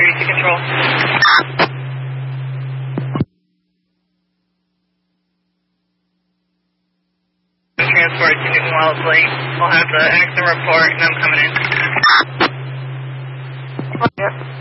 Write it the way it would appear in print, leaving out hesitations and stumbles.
Security to control. Transport to Newton Wellesley. We'll have the accident report and I'm coming in. Yeah.